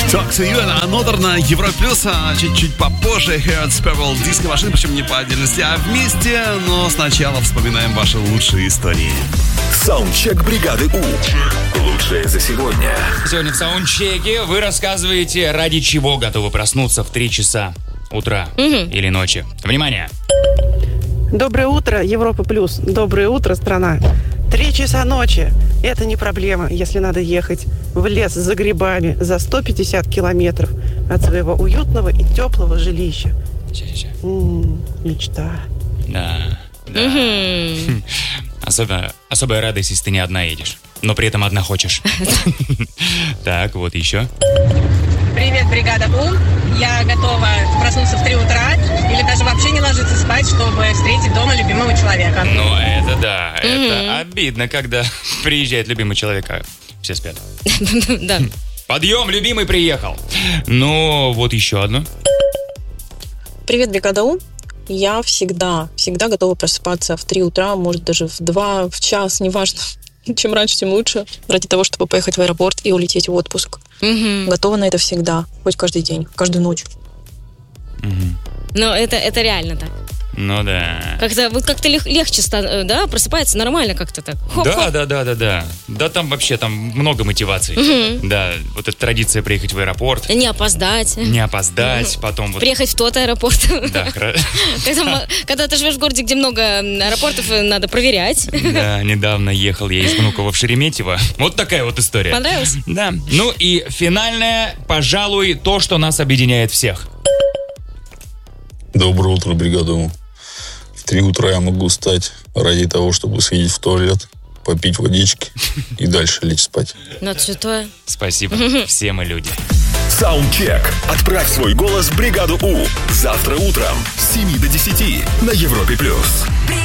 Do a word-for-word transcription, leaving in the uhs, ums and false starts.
Talk to You, Another на Европе Плюс, а чуть-чуть попозже Hearts Purple Disco Machine, причем не по отдельности, а вместе, но сначала вспоминаем ваши лучшие истории. Саундчек бригады У. Лучшее за сегодня. Сегодня в саундчеке вы рассказываете, ради чего готовы проснуться в три часа утра угу. или ночи. Внимание! Доброе утро, Европа Плюс. Доброе утро, страна. Три часа ночи. Это не проблема, если надо ехать в лес за грибами за сто пятьдесят километров от своего уютного и теплого жилища. М-м, мечта. Да, да. Угу. Особо, особая радость, если ты не одна едешь, но при этом одна хочешь. Так, вот еще. Привет, бригада У. Я готова проснуться в три утра или даже вообще не ложиться спать, чтобы встретить дома любимого человека. Ну, это да. Это обидно, когда приезжает любимый человек, а все спят. Да. Подъем, любимый приехал. Ну, вот еще одно. Привет, бригада У. Я всегда, всегда готова просыпаться в три утра, может даже в два, в час, неважно. Чем раньше, тем лучше. Ради того, чтобы поехать в аэропорт и улететь в отпуск. Угу. Готова на это всегда. Хоть каждый день, каждую ночь. Угу. Но это, это реально так. Ну да. Как-то, вот как-то лег, легче, да, просыпается нормально как-то так. Хоп, да, хоп. да, да, да, да. Да, там вообще там много мотиваций. Угу. Да, вот эта традиция приехать в аэропорт. Не опоздать. Не опоздать, угу. потом вот... Приехать в тот аэропорт. Да, хорошо. Когда, когда ты живешь в городе, где много аэропортов, надо проверять. Да, недавно ехал я из Внуково в Шереметьево. Вот такая вот история. Понравилось? Да. Ну и финальное, пожалуй, то, что нас объединяет всех. Доброе утро, бригада У. В три утра я могу встать ради того, чтобы сходить в туалет, попить водички и дальше лечь спать. Ну, святое. Спасибо. Все мы люди. Саундчек. Отправь свой голос в бригаду У. Завтра утром с семи до десяти на Европе Плюс.